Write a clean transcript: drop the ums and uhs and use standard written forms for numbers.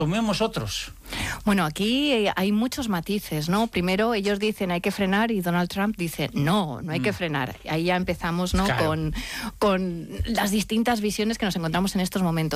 tomemos otros. Bueno, aquí hay muchos matices, ¿no? Primero ellos dicen hay que frenar y Donald Trump dice no hay que frenar. Ahí ya empezamos, ¿no? Claro. Con las distintas visiones que nos encontramos en estos momentos.